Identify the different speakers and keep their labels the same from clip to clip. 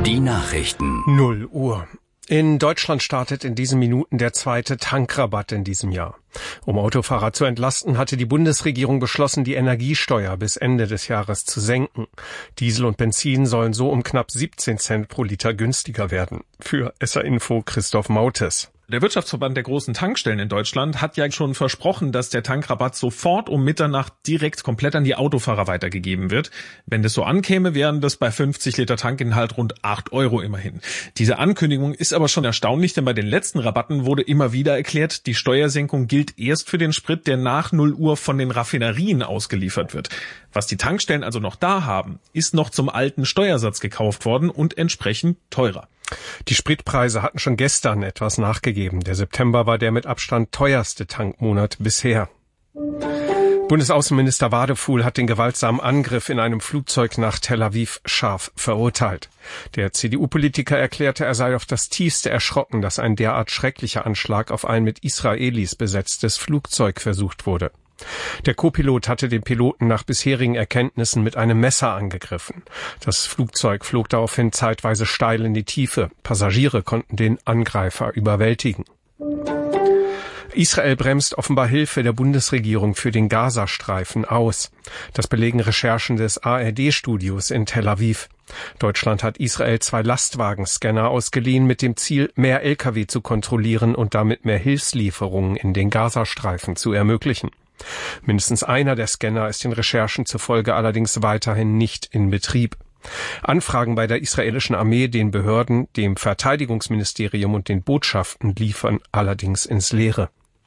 Speaker 1: Die Nachrichten.
Speaker 2: 0 Uhr. In Deutschland startet in diesen Minuten der zweite Tankrabatt in diesem Jahr. Um Autofahrer zu entlasten, hatte die Bundesregierung beschlossen, die Energiesteuer bis Ende des Jahres zu senken. Diesel und Benzin sollen so um knapp 17 Cent pro Liter günstiger werden. Für SA Info Christoph Mautes.
Speaker 3: Der Wirtschaftsverband der großen Tankstellen in Deutschland hat ja schon versprochen, dass der Tankrabatt sofort um Mitternacht direkt komplett an die Autofahrer weitergegeben wird. Wenn das so ankäme, wären das bei 50 Liter Tankinhalt rund 8 € immerhin. Diese Ankündigung ist aber schon erstaunlich, denn bei den letzten Rabatten wurde immer wieder erklärt, die Steuersenkung gilt erst für den Sprit, der nach 0 Uhr von den Raffinerien ausgeliefert wird. Was die Tankstellen also noch da haben, ist noch zum alten Steuersatz gekauft worden und entsprechend teurer.
Speaker 2: Die Spritpreise hatten schon gestern etwas nachgegeben. Der September war der mit Abstand teuerste Tankmonat bisher. Bundesaußenminister Wadefuhl hat den gewaltsamen Angriff in einem Flugzeug nach Tel Aviv scharf verurteilt. Der CDU-Politiker erklärte, er sei auf das Tiefste erschrocken, dass ein derart schrecklicher Anschlag auf ein mit Israelis besetztes Flugzeug versucht wurde. Der Co-Pilot hatte den Piloten nach bisherigen Erkenntnissen mit einem Messer angegriffen. Das Flugzeug flog daraufhin zeitweise steil in die Tiefe. Passagiere konnten den Angreifer überwältigen. Israel bremst offenbar Hilfe der Bundesregierung für den Gazastreifen aus. Das belegen Recherchen des ARD-Studios in Tel Aviv. Deutschland hat Israel 2 Lastwagenscanner ausgeliehen mit dem Ziel, mehr Lkw zu kontrollieren und damit mehr Hilfslieferungen in den Gazastreifen zu ermöglichen. Mindestens einer der Scanner ist den Recherchen zufolge allerdings weiterhin nicht in Betrieb. Anfragen bei der israelischen Armee, den Behörden, dem Verteidigungsministerium und den Botschaften liefern allerdings ins Leere.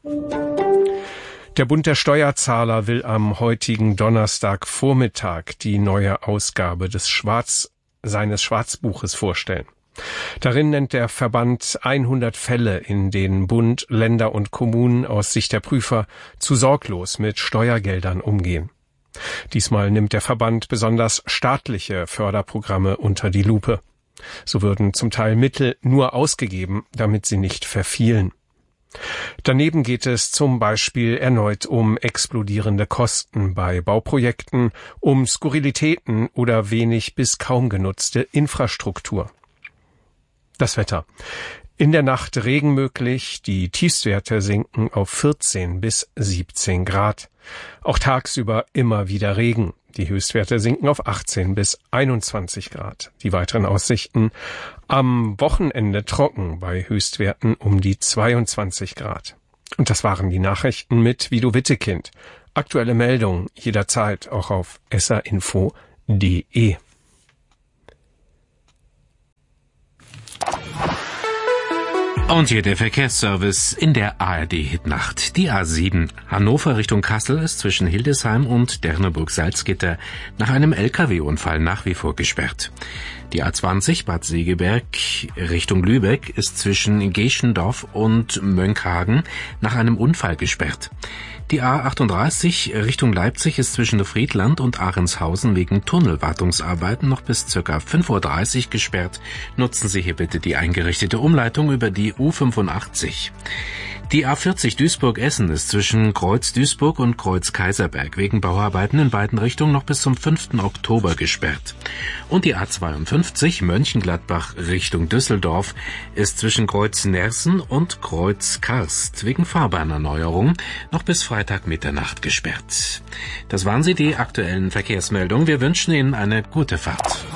Speaker 2: Der Bund der Steuerzahler will am heutigen Donnerstagvormittag die neue Ausgabe seines Schwarzbuches vorstellen. Darin nennt der Verband 100 Fälle, in denen Bund, Länder und Kommunen aus Sicht der Prüfer zu sorglos mit Steuergeldern umgehen. Diesmal nimmt der Verband besonders staatliche Förderprogramme unter die Lupe. So würden zum Teil Mittel nur ausgegeben, damit sie nicht verfielen. Daneben geht es zum Beispiel erneut um explodierende Kosten bei Bauprojekten, um Skurrilitäten oder wenig bis kaum genutzte Infrastruktur. Das Wetter. In der Nacht Regen möglich, die Tiefstwerte sinken auf 14 bis 17 Grad. Auch tagsüber immer wieder Regen. Die Höchstwerte sinken auf 18 bis 21 Grad. Die weiteren Aussichten: am Wochenende trocken bei Höchstwerten um die 22 Grad. Und das waren die Nachrichten mit Guido Wittekind. Aktuelle Meldungen jederzeit auch auf sainfo.de.
Speaker 4: Und hier der Verkehrsservice in der ARD-Hitnacht. Die A7 Hannover Richtung Kassel ist zwischen Hildesheim und Derneburg-Salzgitter nach einem LKW-Unfall nach wie vor gesperrt. Die A20 Bad Segeberg Richtung Lübeck ist zwischen Geschendorf und Mönckehagen nach einem Unfall gesperrt. Die A38 Richtung Leipzig ist zwischen Friedland und Ahrенshausen wegen Tunnelwartungsarbeiten noch bis ca. 5:30 Uhr gesperrt. Nutzen Sie hier bitte die eingerichtete Umleitung über die U85. Die A40 Duisburg-Essen ist zwischen Kreuz Duisburg und Kreuz Kaiserberg wegen Bauarbeiten in beiden Richtungen noch bis zum 5. Oktober gesperrt. Und die A52 Mönchengladbach Richtung Düsseldorf ist zwischen Kreuz Nersen und Kreuz Karst wegen Fahrbahnerneuerung noch bis Freitag Mitternacht gesperrt. Das waren sie, die aktuellen Verkehrsmeldungen. Wir wünschen Ihnen eine gute Fahrt.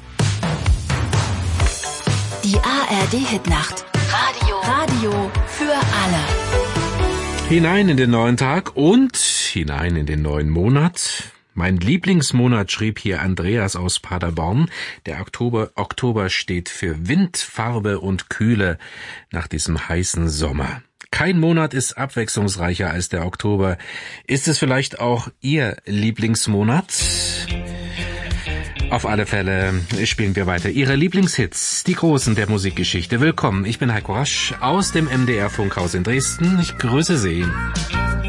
Speaker 5: Die ARD-Hitnacht. Radio für alle.
Speaker 4: Hinein in den neuen Tag und hinein in den neuen Monat. Mein Lieblingsmonat, schrieb hier Andreas aus Paderborn. Der Oktober steht für Wind, Farbe und Kühle nach diesem heißen Sommer. Kein Monat ist abwechslungsreicher als der Oktober. Ist es vielleicht auch Ihr Lieblingsmonat? Auf alle Fälle spielen wir weiter Ihre Lieblingshits, die Großen der Musikgeschichte. Willkommen, ich bin Heiko Rasch aus dem MDR Funkhaus in Dresden. Ich grüße Sie.